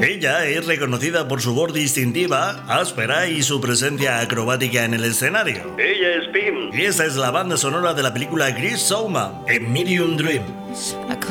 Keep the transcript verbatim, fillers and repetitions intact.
Ella es reconocida por su voz distintiva, áspera y su presencia acrobática en el escenario. Ella es Pim y esta es la banda sonora de la película Grease Showman, en Medium Dream.